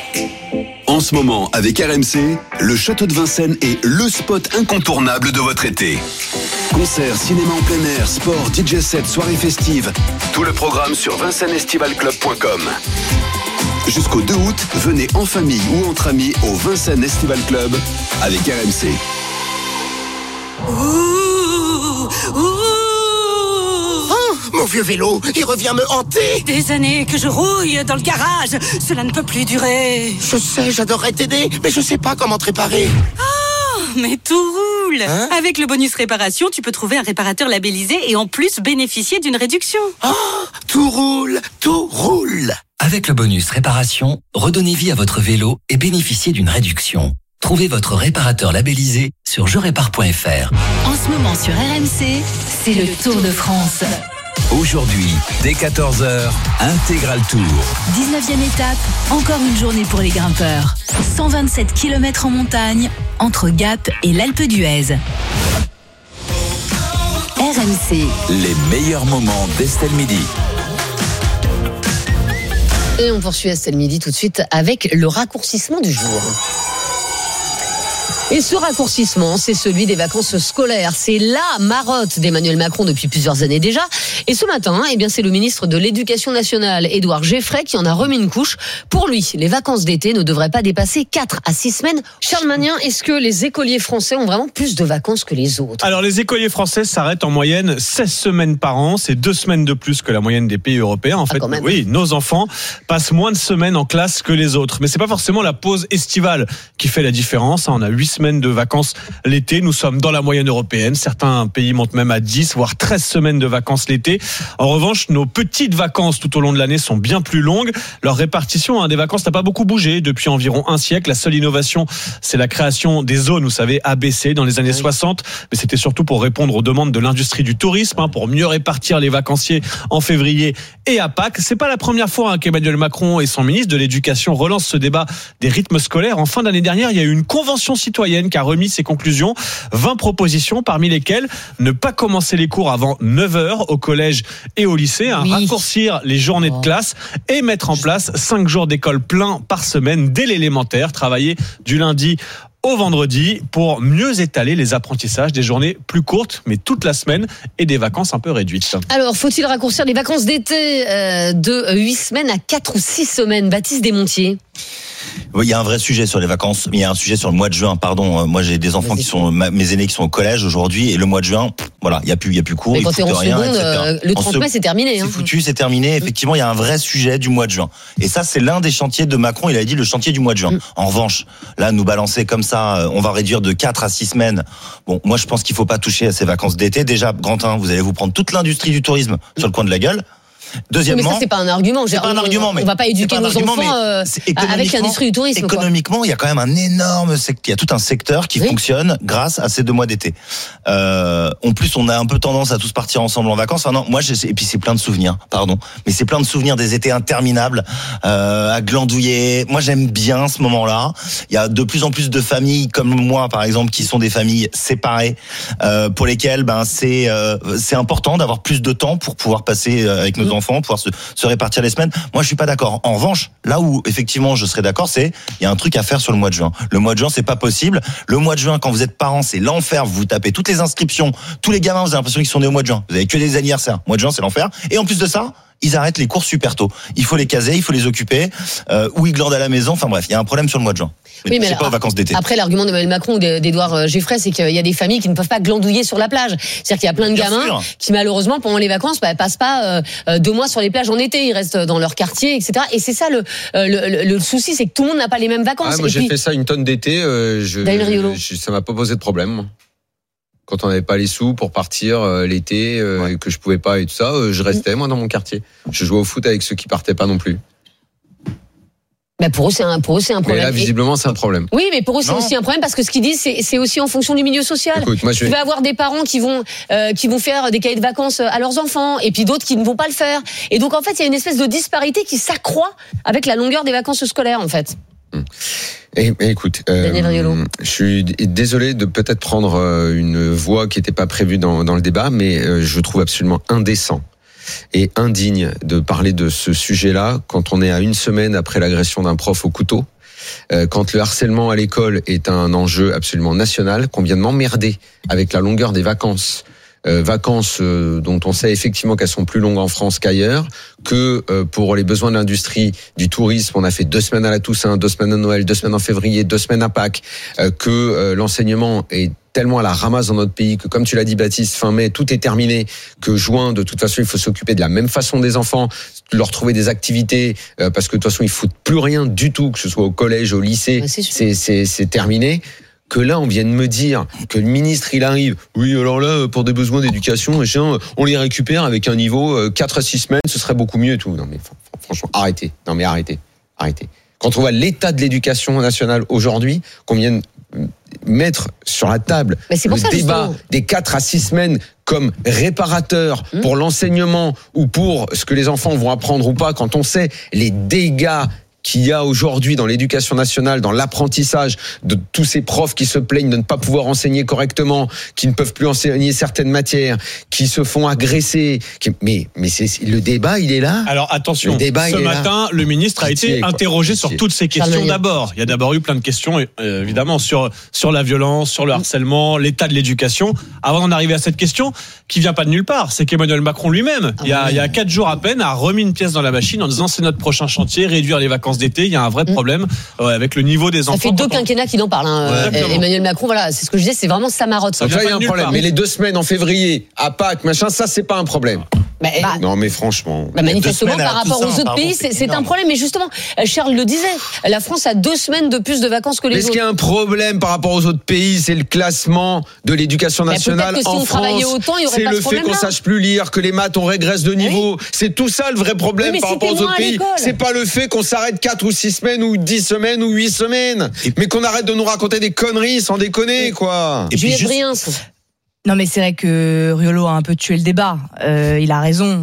En ce moment, avec RMC, le Château de Vincennes est le spot incontournable de votre été. Concerts, cinéma en plein air, sport, DJ set, soirées festives. Tout le programme sur vincennesestivalclub.com. Jusqu'au 2 août, venez en famille ou entre amis au Vincennes Estival Club avec RMC. Mon vieux vélo, il revient me hanter. Des années que je rouille dans le garage. Cela ne peut plus durer. Je sais, j'adorerais t'aider, mais je sais pas comment te réparer. Oh, mais tout roule. Avec le bonus réparation, tu peux trouver un réparateur labellisé et en plus bénéficier d'une réduction. Oh, tout roule, tout roule. Avec le bonus réparation, redonnez vie à votre vélo et bénéficiez d'une réduction. Trouvez votre réparateur labellisé sur jerépare.fr. En ce moment sur RMC, c'est le Tour de France. Aujourd'hui, dès 14h, Intégral Tour. 19e étape, encore une journée pour les grimpeurs. 127 km en montagne, entre Gap et l'Alpe d'Huez. RMC. Les meilleurs moments d'Estelle Midi. Et on poursuit Estelle Midi tout de suite avec le raccourcissement du jour. Et ce raccourcissement, c'est celui des vacances scolaires. C'est la marotte d'Emmanuel Macron depuis plusieurs années déjà. Et ce matin, eh bien, c'est le ministre de l'Éducation nationale, Édouard Geffray, qui en a remis une couche. Pour lui, les vacances d'été ne devraient pas dépasser 4 à 6 semaines. Charles Magnin, est-ce que les écoliers français ont vraiment plus de vacances que les autres ? Alors, les écoliers français s'arrêtent en moyenne 16 semaines par an. C'est 2 semaines de plus que la moyenne des pays européens. En fait, oui, nos enfants passent moins de semaines en classe que les autres. Mais c'est pas forcément la pause estivale qui fait la différence. On a 8 semaines de vacances l'été. Nous sommes dans la moyenne européenne. Certains pays montent même à 10, voire 13 semaines de vacances l'été. En revanche, nos petites vacances tout au long de l'année sont bien plus longues. Leur répartition des vacances n'a pas beaucoup bougé depuis environ un siècle. La seule innovation, c'est la création des zones, vous savez, ABC dans les années 60. Mais c'était surtout pour répondre aux demandes de l'industrie du tourisme, pour mieux répartir les vacanciers en février et à Pâques. C'est pas la première fois qu'Emmanuel Macron et son ministre de l'Éducation relancent ce débat des rythmes scolaires. En fin d'année dernière, il y a eu une convention citoyenne qui a remis ses conclusions. 20 propositions, parmi lesquelles ne pas commencer les cours avant 9h au collège et au lycée, raccourcir les journées de classe et mettre en place 5 jours d'école plein par semaine dès l'élémentaire, travailler du lundi au vendredi pour mieux étaler les apprentissages, des journées plus courtes mais toute la semaine et des vacances un peu réduites. Alors, faut-il raccourcir les vacances d'été de 8 semaines à 4 ou 6 semaines ? Baptiste Desmontiers. Oui, il y a un vrai sujet sur les vacances. Il y a un sujet sur le mois de juin. Pardon, moi j'ai des enfants qui sont mes aînés qui sont au collège aujourd'hui et le mois de juin, voilà, il y a plus cours. Mais quand t'es en seconde, le 30 mai c'est terminé. C'est foutu, c'est terminé. Effectivement, il y a un vrai sujet du mois de juin. Et ça, c'est l'un des chantiers de Macron. Il a dit le chantier du mois de juin. En revanche, là, nous balancer comme ça, on va réduire de 4 à 6 semaines. Bon, moi je pense qu'il faut pas toucher à ces vacances d'été. Déjà, Grantin, vous allez vous prendre toute l'industrie du tourisme sur le coin de la gueule. Deuxièmement, mais ça c'est pas un argument. On va pas éduquer nos enfants avec l'industrie du tourisme. Économiquement, il y a quand même un énorme secteur. Il y a tout un secteur qui fonctionne grâce à ces 2 mois d'été. En plus, on a un peu tendance à tous partir ensemble en vacances. Enfin non, moi, et puis c'est plein de souvenirs. Pardon, mais c'est plein de souvenirs des étés interminables à glandouiller. Moi, j'aime bien ce moment-là. Il y a de plus en plus de familles comme moi, par exemple, qui sont des familles séparées, pour lesquelles c'est important d'avoir plus de temps pour pouvoir passer avec nos enfants, pouvoir se répartir les semaines. Moi, je suis pas d'accord. En revanche, là où effectivement je serais d'accord, c'est il y a un truc à faire sur le mois de juin. Le mois de juin, c'est pas possible. Le mois de juin, quand vous êtes parents, c'est l'enfer. Vous tapez toutes les inscriptions, tous les gamins, vous avez l'impression qu'ils sont nés au mois de juin. Vous avez que des anniversaires. Mois de juin, c'est l'enfer. Et en plus de ça, ils arrêtent les cours super tôt. Il faut les caser, il faut les occuper, ou ils glandent à la maison. Enfin bref, il y a un problème sur le mois de juin. Mais c'est pas aux vacances d'été. Après, l'argument d'Emmanuel Macron ou d'Édouard Geffray, c'est qu'il y a des familles qui ne peuvent pas glandouiller sur la plage. C'est-à-dire qu'il y a plein de gamins qui, malheureusement, pendant les vacances, passent pas 2 mois sur les plages en été. Ils restent dans leur quartier, etc. Et c'est ça le souci, c'est que tout le monde n'a pas les mêmes vacances. Moi, j'ai fait ça une tonne d'été. Ça m'a pas posé de problème. Quand on n'avait pas les sous pour partir l'été, que je pouvais pas et tout ça, je restais moi dans mon quartier. Je jouais au foot avec ceux qui partaient pas non plus. Bah pour eux, c'est un problème. Mais là, visiblement, c'est un problème. Oui, mais pour eux, c'est aussi un problème parce que ce qu'ils disent, c'est aussi en fonction du milieu social. Écoute, tu vas avoir des parents qui vont faire des cahiers de vacances à leurs enfants et puis d'autres qui ne vont pas le faire. Et donc, en fait, il y a une espèce de disparité qui s'accroît avec la longueur des vacances scolaires, en fait. Écoute, je suis désolé de peut-être prendre une voie qui n'était pas prévue dans le débat, mais je trouve absolument indécent et indigne de parler de ce sujet-là quand on est à 1 semaine après l'agression d'un prof au couteau quand le harcèlement à l'école est un enjeu absolument national, qu'on vient de m'emmerder avec la longueur des vacances. Vacances dont on sait effectivement qu'elles sont plus longues en France qu'ailleurs, que pour les besoins de l'industrie du tourisme, on a fait 2 semaines à la Toussaint, 2 semaines à Noël, 2 semaines en février, 2 semaines à Pâques, que l'enseignement est tellement à la ramasse dans notre pays que, comme tu l'as dit Baptiste, fin mai, tout est terminé, que juin, de toute façon, il faut s'occuper de la même façon des enfants, leur trouver des activités, parce que de toute façon, ils foutent plus rien du tout, que ce soit au collège, au lycée, c'est terminé. Que là, on vient de me dire que le ministre, il arrive. Oui, alors là, pour des besoins d'éducation, on les récupère avec un niveau 4 à 6 semaines, ce serait beaucoup mieux et tout. Non, mais franchement, arrêtez. Non, mais arrêtez. Quand on voit l'état de l'éducation nationale aujourd'hui, qu'on vient de mettre sur la table le débat des 4 à 6 semaines comme réparateur pour l'enseignement ou pour ce que les enfants vont apprendre ou pas, quand on sait les dégâts qu'il y a aujourd'hui dans l'éducation nationale, dans l'apprentissage de tous ces profs qui se plaignent de ne pas pouvoir enseigner correctement, qui ne peuvent plus enseigner certaines matières, qui se font agresser. Mais c'est, le débat, il est là. Alors attention, ce matin, le ministre a été interrogé sur toutes ces questions d'abord. Il y a d'abord eu plein de questions, évidemment, sur la violence, sur le harcèlement, l'état de l'éducation. Avant d'en arriver à cette question, qui vient pas de nulle part, c'est qu'Emmanuel Macron lui-même, il y a 4 jours à peine, a remis une pièce dans la machine en disant c'est notre prochain chantier, réduire les vacances d'été. Il y a un vrai problème avec le niveau des enfants. Ça fait 2 quinquennats qui en parlent. Emmanuel Macron, voilà, c'est ce que je disais, c'est vraiment sa marotte. Donc là, il y a un problème. Mais les 2 semaines en février, à Pâques, machin, ça, c'est pas un problème. Non, mais franchement. Manifestement, par rapport aux autres pays, c'est un problème. Mais justement, Charles le disait, la France a 2 semaines de plus de vacances que les autres. Est-ce qu'il y a un problème par rapport aux autres pays? C'est le classement de l'éducation nationale en France. C'est le fait qu'on sache plus lire, que les maths, on régresse de niveau. C'est tout ça le vrai problème par rapport aux autres pays. C'est pas le fait qu'on s'arrête 4 ou 6 semaines ou 10 semaines ou 8 semaines. Mais qu'on arrête de nous raconter des conneries sans déconner, quoi. Et puis rien. Non, mais c'est vrai que Riolo a un peu tué le débat. Il a raison.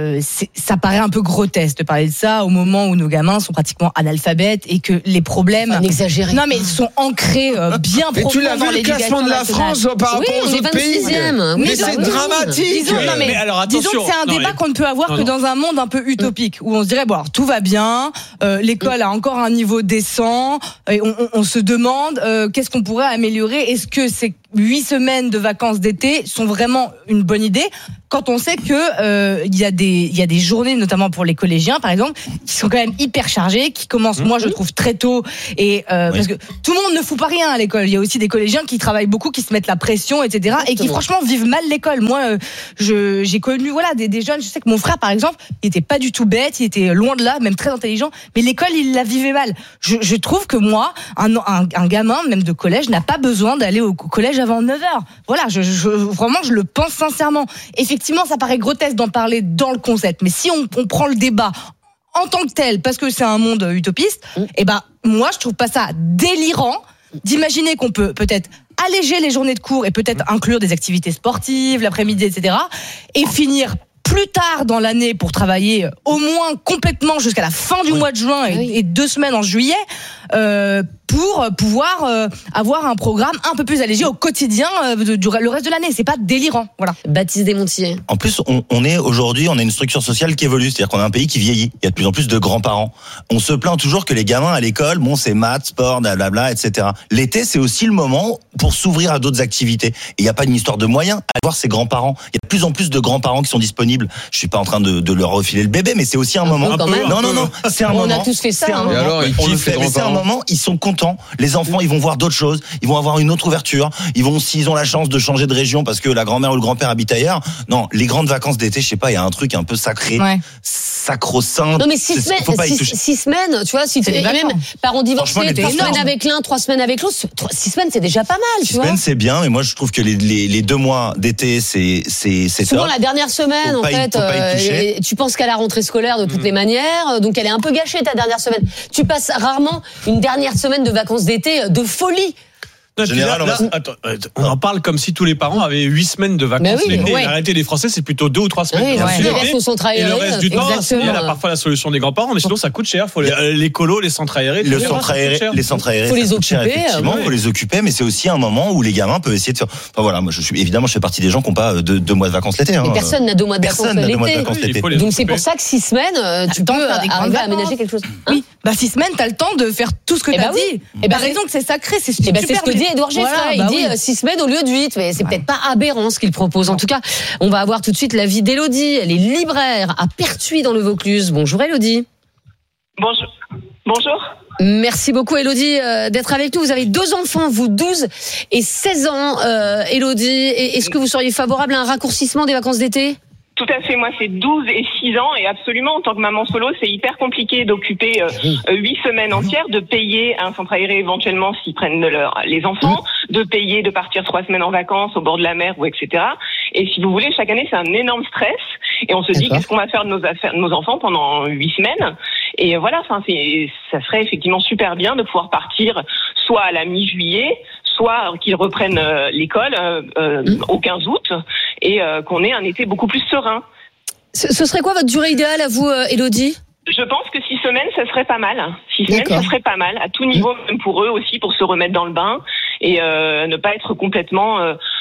Ça paraît un peu grotesque de parler de ça au moment où nos gamins sont pratiquement analphabètes et que les problèmes. N'exagérez. Non, mais ils sont ancrés bien profondément. Mais tu l'as vu le classement de la France par rapport aux autres pays. Mais c'est dramatique. Mais alors attention. Disons que c'est un débat qu'on ne peut avoir que dans un monde un peu utopique où on se dirait bon, alors, tout va bien, l'école a encore un niveau décent et on se demande qu'est-ce qu'on pourrait améliorer. Est-ce que c'est 8 semaines de vacances d'été sont vraiment une bonne idée quand on sait que il y a des journées, notamment pour les collégiens par exemple, qui sont quand même hyper chargées, qui commencent moi je trouve très tôt et parce que tout le monde ne fout pas rien à l'école. Il y a aussi des collégiens qui travaillent beaucoup, qui se mettent la pression, etc. Exactement. Et qui franchement vivent mal l'école. Moi j'ai connu des jeunes. Je sais que mon frère par exemple, il était pas du tout bête, il était loin de là, même très intelligent, mais l'école il la vivait mal. Je trouve que moi un gamin même de collège n'a pas besoin d'aller au collège avant 9h. Voilà, vraiment je le pense sincèrement. Effectivement, ça paraît grotesque d'en parler dans le concept, mais si on prend le débat en tant que tel, parce que c'est un monde utopiste, moi je trouve pas ça délirant d'imaginer qu'on peut peut-être alléger les journées de cours et peut-être inclure des activités sportives l'après-midi, etc. et finir plus tard dans l'année pour travailler au moins complètement jusqu'à la fin du mois de juin et 2 semaines en juillet pour pouvoir avoir un programme un peu plus allégé au quotidien le reste de l'année. C'est pas délirant, voilà. Baptiste Desmontiers. En plus, on est aujourd'hui, on a une structure sociale qui évolue, c'est-à-dire qu'on a un pays qui vieillit. Il y a de plus en plus de grands-parents. On se plaint toujours que les gamins à l'école, c'est maths, sport, blablabla, etc. L'été, c'est aussi le moment pour s'ouvrir à d'autres activités. Et il n'y a pas une histoire de moyens à voir ses grands-parents. Il y a de plus en plus de grands-parents qui sont disponibles. Je suis pas en train de leur refiler le bébé, mais c'est aussi un moment. Non, c'est un moment. On a tous fait ça. C'est un moment. Alors, c'est un moment. Ils sont contents. Les enfants, ils vont voir d'autres choses. Ils vont avoir une autre ouverture. S'ils ont la chance de changer de région parce que la grand-mère ou le grand-père habite ailleurs. Non, les grandes vacances d'été, je sais pas, il y a un truc un peu sacré, sacro-saint. Non, mais 6 semaines, tu vois, si tu es même parents divorcés, 3 semaines avec l'un, 3 semaines avec l'autre, 6 semaines, c'est déjà pas mal, tu vois. 6 semaines, c'est bien, mais moi, je trouve que les 2 mois d'été, c'est souvent la dernière semaine, en fait. Tu penses qu'à la rentrée scolaire de toutes les manières, donc elle est un peu gâchée ta dernière semaine. Tu passes rarement une dernière semaine de vacances d'été de folie. On en parle comme si tous les parents avaient 8 semaines de vacances l'été. La réalité des Français, c'est plutôt 2 ou 3 semaines. Et le reste du temps, il y a parfois la solution des grands-parents, mais sinon ça coûte cher. Faut les colos, les centres aérés. Les centres aérés, faut les occuper. Effectivement, faut les occuper, mais c'est aussi un moment où les gamins peuvent essayer de faire. Enfin voilà, moi je fais partie des gens qui n'ont pas 2 mois de vacances l'été. Mais personne n'a 2 mois de vacances l'été. Donc c'est pour ça que 6 semaines, tu peux arriver à aménager quelque chose. Oui, 6 semaines, t'as le temps de faire tout ce que t'as dit. T'as raison que c'est sacré, c'est super. C'est ce que dit Édouard Geffray. Il dit 6 semaines au lieu de 8, mais c'est peut-être pas aberrant ce qu'il propose. En tout cas, on va avoir tout de suite l'avis d'Élodie. Elle est libraire à Pertuis dans le Vaucluse. Bonjour Élodie. Bonjour. Merci beaucoup Élodie d'être avec nous. Vous avez 2 enfants, vous 12 et 16 ans Élodie. Est-ce que vous seriez favorable à un raccourcissement des vacances d'été ? Tout à fait, moi c'est 12 et 6 ans et absolument en tant que maman solo c'est hyper compliqué d'occuper 8 semaines entières, de payer un centre aéré éventuellement s'ils prennent les enfants, de payer, de partir 3 semaines en vacances au bord de la mer ou etc. Et si vous voulez, chaque année c'est un énorme stress et on se dit qu'est-ce qu'on va faire de nos enfants pendant 8 semaines. Et voilà, ça serait effectivement super bien de pouvoir partir soit à la mi-juillet, soit qu'ils reprennent l'école au 15 août et qu'on ait un été beaucoup plus serein. Ce serait quoi votre durée idéale à vous, Élodie ? Je pense que 6 semaines, ça serait pas mal. 6 semaines, ça serait pas mal, à tout niveau, même pour eux aussi, pour se remettre dans le bain et ne pas être complètement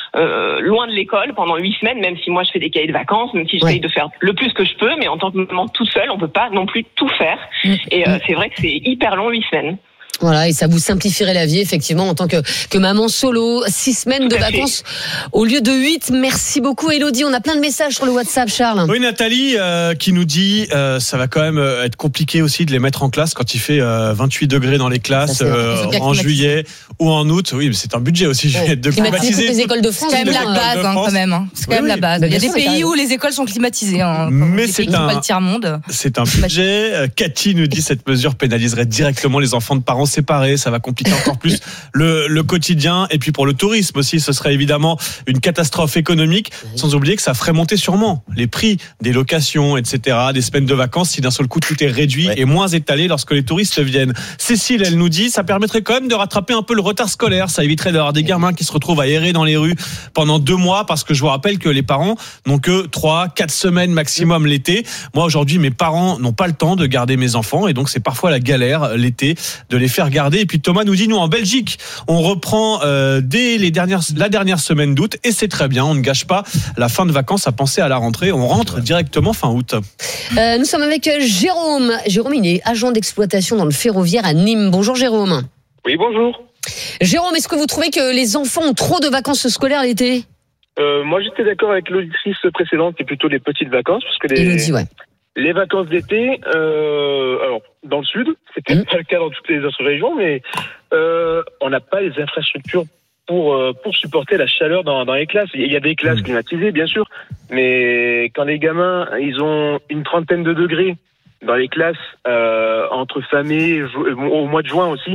loin de l'école pendant 8 semaines, même si moi je fais des cahiers de vacances, même si j'essaye de faire le plus que je peux, mais en tant que maman toute seule, on peut pas non plus tout faire. Et c'est vrai que c'est hyper long, 8 semaines. Voilà, et ça vous simplifierait la vie, effectivement, en tant que maman solo. 6 semaines de vacances au lieu de 8. Merci beaucoup, Élodie. On a plein de messages sur le WhatsApp, Charles. Oui, Nathalie, qui nous dit, ça va quand même être compliqué aussi de les mettre en classe quand il fait 28 degrés dans les classes en juillet ou en août. Oui, mais c'est un budget aussi, de climatiser. Les écoles de France. C'est quand même la base, quand même. C'est quand même la base. Il y a des pays où les écoles sont climatisées. Mais c'est pas le tiers-monde. C'est un budget. Cathy nous dit, cette mesure pénaliserait directement les enfants de parents séparés, ça va compliquer encore plus le quotidien. Et puis pour le tourisme aussi, ce serait évidemment une catastrophe économique, sans oublier que ça ferait monter sûrement les prix des locations, etc., des semaines de vacances, si d'un seul coup tout est réduit et moins étalé lorsque les touristes viennent. Cécile, elle nous dit, ça permettrait quand même de rattraper un peu le retard scolaire, ça éviterait d'avoir des gamins qui se retrouvent à errer dans les rues pendant 2 mois, parce que je vous rappelle que les parents n'ont que 3-4 semaines maximum l'été. Moi aujourd'hui, mes parents n'ont pas le temps de garder mes enfants, et donc c'est parfois la galère l'été de les faire garder. Et puis Thomas nous dit, nous en Belgique, on reprend dès la dernière semaine d'août, et c'est très bien, on ne gâche pas la fin de vacances à penser à la rentrée, on rentre directement fin août. Nous sommes avec Jérôme. Jérôme, il est agent d'exploitation dans le ferroviaire à Nîmes. Bonjour Jérôme. Oui, bonjour. Jérôme, est-ce que vous trouvez que les enfants ont trop de vacances scolaires l'été ? Moi j'étais d'accord avec l'auditrice précédente, c'est plutôt les petites vacances, parce que les vacances d'été, alors dans le sud, c'était pas le cas dans toutes les autres régions, mais on n'a pas les infrastructures pour supporter la chaleur dans les classes. Il y a des classes climatisées, bien sûr, mais quand les gamins, ils ont une trentaine de degrés dans les classes, entre fin mai, au mois de juin aussi,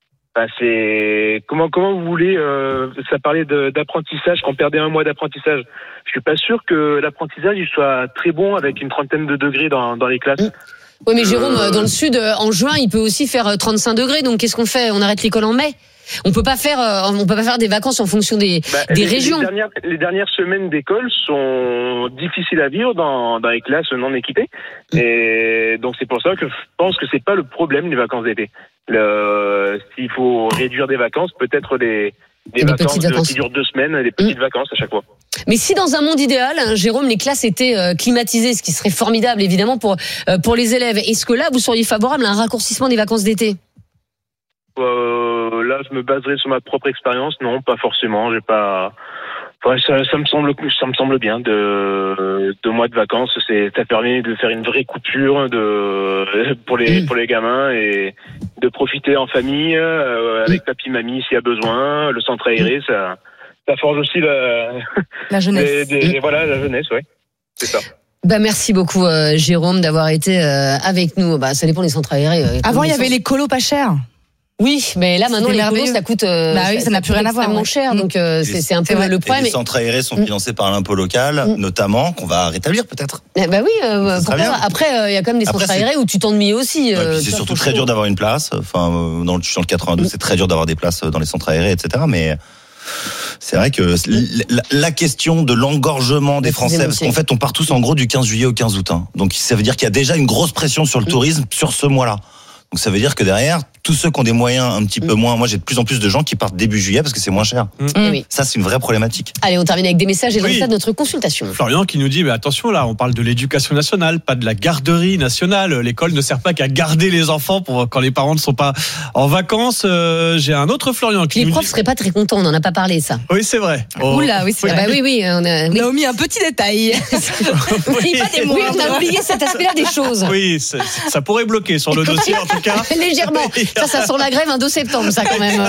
c'est comment vous voulez ça parlait d'apprentissage, qu'on perdait 1 mois d'apprentissage. Je suis pas sûr que l'apprentissage il soit très bon avec une trentaine de degrés dans les classes. Oui, mais Jérôme, dans le sud, en juin, il peut aussi faire 35 degrés. Donc qu'est-ce qu'on fait ? On arrête l'école en mai ? On peut pas faire des vacances en fonction des régions. Les dernières semaines d'école sont difficiles à vivre dans les classes non équipées. Et donc c'est pour ça que je pense que c'est pas le problème des vacances d'été. S'il faut réduire des vacances, peut-être des vacances qui durent 2 semaines, des petites vacances à chaque fois. Mais si dans un monde idéal, Jérôme, les classes étaient climatisées, ce qui serait formidable évidemment pour les élèves, est-ce que là vous seriez favorable à un raccourcissement des vacances d'été ? Là, je me baserai sur ma propre expérience. Non, pas forcément. J'ai pas. Ça me semble bien. 2 mois de vacances, ça permet de faire une vraie coupure pour les gamins et de profiter en famille avec papy, mamie s'il y a besoin. Le centre aéré, ça forge aussi la jeunesse. La jeunesse, ouais. C'est ça. Merci beaucoup Jérôme d'avoir été avec nous. Ça dépend des centres aérés. Avant, il y avait les colos pas chers. Oui, mais là maintenant les colos ça coûte ça n'a plus rien à voir, extrêmement cher, donc c'est un peu le problème. Et les centres aérés sont financés par l'impôt local, notamment, qu'on va rétablir peut-être. Bah oui, pourquoi après il y a quand même des centres aérés où tu t'ennuies aussi. C'est surtout très dur d'avoir une place. Enfin, dans le 92, c'est très dur d'avoir des places dans les centres aérés, etc. Mais c'est vrai que la question de l'engorgement des Français, parce qu'en fait on part tous en gros du 15 juillet au 15 août, donc ça veut dire qu'il y a déjà une grosse pression sur le tourisme sur ce mois-là. Donc ça veut dire que derrière, tous ceux qui ont des moyens un petit peu moins, moi j'ai de plus en plus de gens qui partent début juillet parce que c'est moins cher. Oui. Ça c'est une vraie problématique. Allez, on termine avec des messages et dans ça de notre consultation. Florian qui nous dit, mais attention là, on parle de l'éducation nationale, pas de la garderie nationale. L'école ne sert pas qu'à garder les enfants pour quand les parents ne sont pas en vacances. J'ai un autre Florian qui nous dit... Les profs seraient pas très contents, on n'en a pas parlé ça. Oui, c'est vrai. Oula, oui, c'est vrai. Oui, on a omis un petit détail. On a oublié cet aspect-là des choses. Oui, ça pourrait bloquer sur le dossier en tout cas. Légèrement. Ça sent la grève un 2 septembre, ça quand même.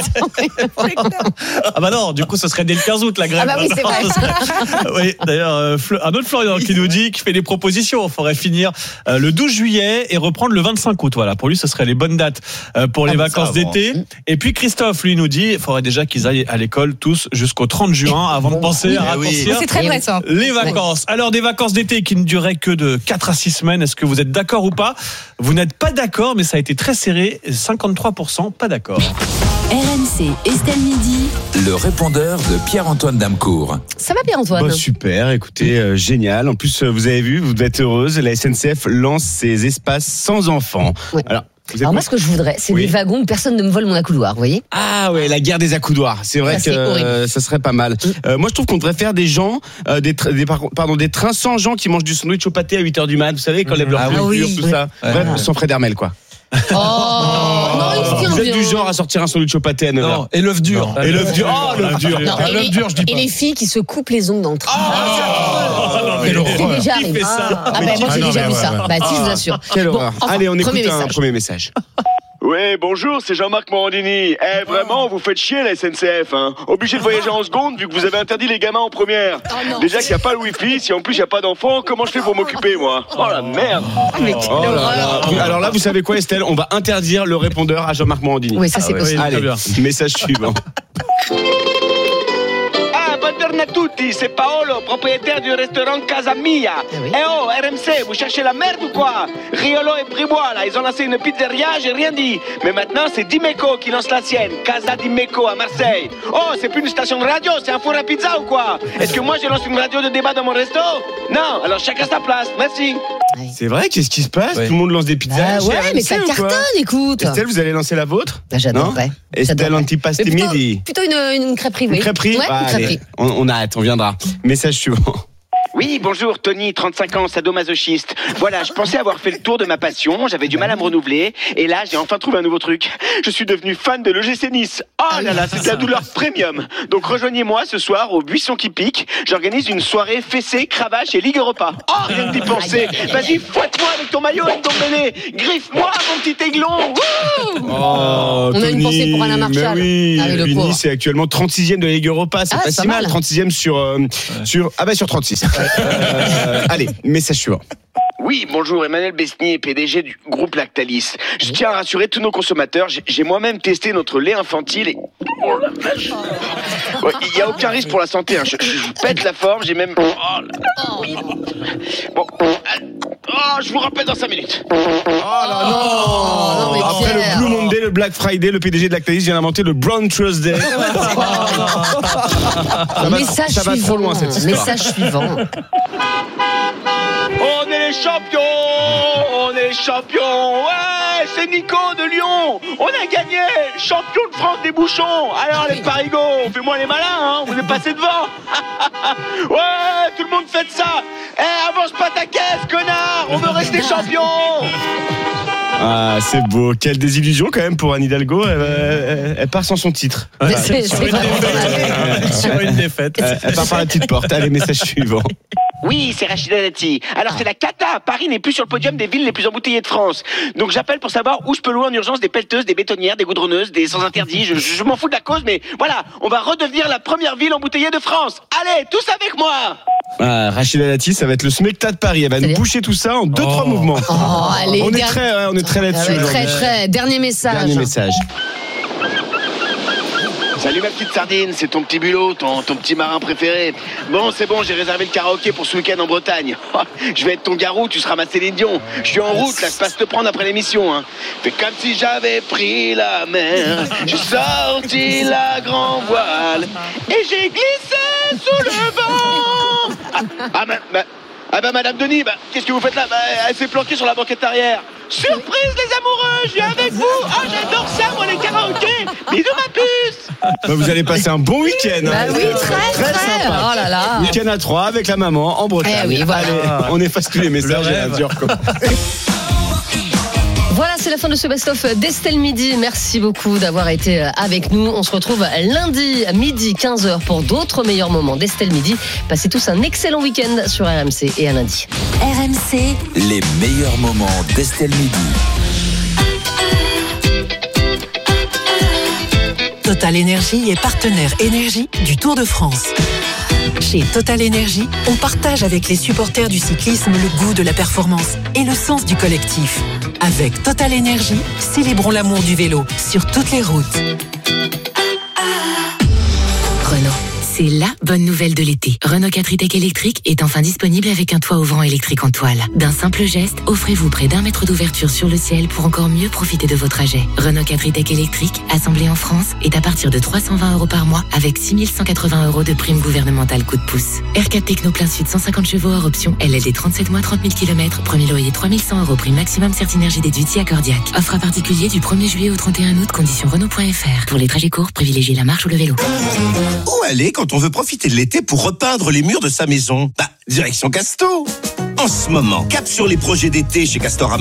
Ah bah non, du coup, ce serait dès le 15 août la grève. Ah bah oui, c'est vrai. Oui, d'ailleurs, un autre Florian qui nous dit, qui fait des propositions. Il faudrait finir le 12 juillet et reprendre le 25 août. Voilà, pour lui, ce serait les bonnes dates pour les vacances d'été. Et puis Christophe, lui, nous dit, il faudrait déjà qu'ils aillent à l'école tous jusqu'au 30 juin avant de penser à raccourcir c'est très vrai, ça. les vacances. Alors, des vacances d'été qui ne dureraient que de 4 à 6 semaines. Est-ce que vous êtes d'accord ou pas? Vous n'êtes pas d'accord, mais ça a été très serré. 53% pas d'accord. RMC, Estelle Midi. Le répondeur de Pierre-Antoine Damecourt. Ça va Pierre-Antoine? Super, écoutez, génial. En plus, vous avez vu, vous devez être heureuse, la SNCF lance ses espaces sans enfants. Ouais. Alors moi, ce que je voudrais, c'est des wagons où personne ne me vole mon accoudoir, vous voyez? Ah ouais, la guerre des accoudoirs. C'est vrai que ça serait pas mal. Moi, je trouve qu'on devrait faire des gens, des trains sans gens qui mangent du sandwich au pâté à 8h du mat. Vous savez, quand lèvent leur couture, tout ça. Bref, sans Fred Hermel, quoi. Oh non, vous êtes du genre à sortir un sandwich au pâté à 9h. Non, et l'œuf dur. Et l'œuf dur. Oh, l'œuf dur. L'œuf dur, je dis pas. Et les filles qui se coupent les ongles dans le train. C'est déjà arrivé. Moi j'ai déjà vu ça. Bah si, je vous assure. Quelle horreur. Allez, on écoute un premier message. Ouais, bonjour, c'est Jean-Marc Morandini. Vraiment, vous faites chier la SNCF, hein. Obligé de voyager en seconde vu que vous avez interdit les gamins en première. Déjà qu'il n'y a pas le wifi, si en plus il n'y a pas d'enfants, comment je fais pour m'occuper, moi? Oh la merde. Alors là, vous savez quoi, Estelle? On va interdire le répondeur à Jean-Marc Morandini. Oui, ça c'est possible. Allez, message suivant. Buongiorno a tutti, c'est Paolo, propriétaire du restaurant Casa Mia. Eh oh, RMC, vous cherchez la merde ou quoi? Riolo et Bribois, là, ils ont lancé une pizzeria, j'ai rien dit. Mais maintenant, c'est Dimeco qui lance la sienne, Casa Dimeco à Marseille. Oh, c'est plus une station de radio, c'est un four à pizza ou quoi? Est-ce que moi, je lance une radio de débat dans mon resto? Non, alors chacun sa place, merci. C'est vrai, qu'est-ce qui se passe? Tout le monde lance des pizzas. Ouais, mais ça cartonne, écoute. Estelle, vous allez lancer la vôtre? J'adorerais. Estelle Antipasti Midi. Plutôt une crêperie, oui. Une crêperie? Ouais, une crêperie. On arrête, on viendra. Message suivant. Oui, bonjour, Tony, 35 ans, sadomasochiste. Voilà, je pensais avoir fait le tour de ma passion, j'avais du mal à me renouveler, et là, j'ai enfin trouvé un nouveau truc. Je suis devenu fan de l'EGC Nice. Oh là là, c'est de la douleur premium. Donc rejoignez-moi ce soir au Buisson qui pique. J'organise une soirée fessée, cravache et Ligue Europa. Oh, rien que d'y penser. Vas-y, fouette-moi avec ton maillot et ton béné. Griffe-moi, mon petit aiglon. Oh, on a une pensée pour Alain Marchal. Oui, Nice est actuellement 36e de la Ligue Europa. C'est pas si mal. 36e sur 36. Allez, message suivant. Oui, bonjour, Emmanuel Besnier, PDG du groupe Lactalis. Je tiens à rassurer tous nos consommateurs, j'ai moi-même testé notre lait infantile et... Oh la vache. Il n'y a aucun risque pour la santé, hein. Je pète la forme, j'ai même... Bon, je vous rappelle dans 5 minutes. Oh là non. Après le Blue Monday, le Black Friday, le PDG de Lactalis vient d'inventer le Brown Tuesday. Ça va trop loin cette histoire. Message suivant. On est les champions, ouais, c'est Nico de Lyon, on a gagné, champion de France des bouchons. Alors les parigots, fais-moi les malins, hein, vous êtes passés devant. Ouais, tout le monde fait ça. Avance pas ta caisse, connard, on veut rester champion. Ah, c'est beau. Quelle désillusion quand même pour Anne Hidalgo. Elle part sans son titre. C'est sur une défaite. Elle part par la petite porte. Allez, message suivant. Oui, c'est Rachida Dati. Alors c'est la cata. Paris n'est plus sur le podium des villes les plus embouteillées de France. Donc j'appelle pour savoir où je peux louer en urgence des pelleteuses, des bétonnières, des goudronneuses, des sans interdits. Je m'en fous de la cause, mais voilà, on va redevenir la première ville embouteillée de France. Allez, tous avec moi. Rachida Dati, ça va être le Smecta de Paris. Elle va nous boucher tout ça en 2-3 mouvements. Allez, on est très là-dessus. Très. Dernier message. Salut ma petite sardine, c'est ton petit bulot, ton petit marin préféré. Bon, c'est bon, j'ai réservé le karaoké pour ce week-end en Bretagne. Je vais être ton garou, tu seras ma Céline Dion. Je suis en route, là, je passe te prendre après l'émission. Hein. Fais comme si j'avais pris la mer. J'ai sorti la grand voile et j'ai glissé sous le vent. Madame Denis, qu'est-ce que vous faites là? Elle s'est planquée sur la banquette arrière. Surprise les amoureux, je viens avec vous. J'adore ça, moi les karaokés. Bisous ma puce. Vous allez passer un bon week-end. Oui, très sympa. Oh là là. Week-end à 3 avec la maman en Bretagne. Oui, voilà. Allez, on efface tous les messages. Voilà, c'est la fin de ce best-of d'Estelle Midi. Merci beaucoup d'avoir été avec nous. On se retrouve lundi midi 15h pour d'autres meilleurs moments d'Estelle Midi. Passez tous un excellent week-end sur RMC et à lundi. RMC, les meilleurs moments d'Estelle Midi. Total Énergie est partenaire énergie du Tour de France. Chez Total Énergie, on partage avec les supporters du cyclisme le goût de la performance et le sens du collectif. Avec Total Énergie, célébrons l'amour du vélo sur toutes les routes. Renault, c'est la bonne nouvelle de l'été. Renault 4 e-Tech électrique est enfin disponible avec un toit ouvrant électrique en toile. D'un simple geste, offrez-vous près d'1 mètre d'ouverture sur le ciel pour encore mieux profiter de vos trajets. Renault 4 e-Tech électrique, assemblé en France, est à partir de 320 € par mois avec 6 180 € de prime gouvernementale coup de pouce. R4 Techno plein sud 150 chevaux hors option, LLD 37 mois 30 000 km, premier loyer 3 100 €, prime maximum Certinergie déduite si accordiaque. Offre à particulier du 1er juillet au 31 août, conditions Renault.fr. Pour les trajets courts, privilégiez la marche ou le vélo. Où aller quand on veut profiter de l'été pour repeindre les murs de sa maison? Direction Casto. En ce moment, cap sur les projets d'été chez Castorama.